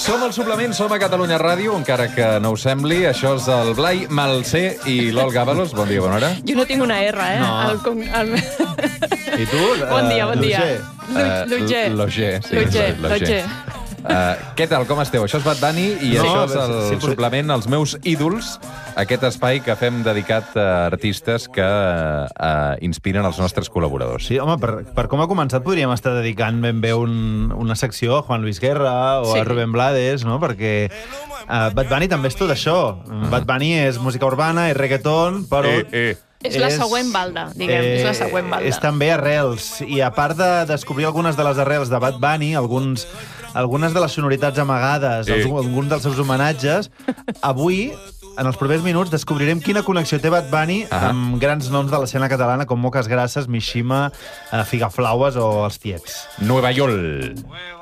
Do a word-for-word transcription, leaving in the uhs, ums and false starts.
Som al Suplement, som a Catalunya Ràdio, encara que no us sembli. Això és el Blai Malcer i l'Olga Avalos. Bon dia, bona hora. Jo no tinc una R, eh? No. El, com- el... I tu? Bon dia, bon dia. Uh, Lutger. Lutger, sí. Lutger, Lutger. Lutger. Uh, què tal, com esteu? Això és Bad Bunny i No, això és sí, el sí, sí. Suplement, els meus ídols, aquest espai que fem dedicat a artistes que uh, inspiren els nostres col·laboradors. Sí, home, per, per com ha començat podríem estar dedicant ben bé un, una secció a Juan Luis Guerra o Sí. a Rubén Blades, no? Perquè uh, Bad Bunny també és tot això. Mm. Bad Bunny és música urbana, és reggaeton, però... Eh, eh. És la següent balda, diguem, és la següent balda. És també arrels. I a part de descobrir algunes de les arrels de Bad Bunny, alguns, algunes de les sonoritats amagades, Eh. els, alguns dels seus homenatges, avui, en els propers minuts, descobrirem quina connexió té Bad Bunny Ah. amb grans noms de l'escena catalana com Moques Grasses, Mishima, eh, Figaflaues o els Tiets. Nueva York.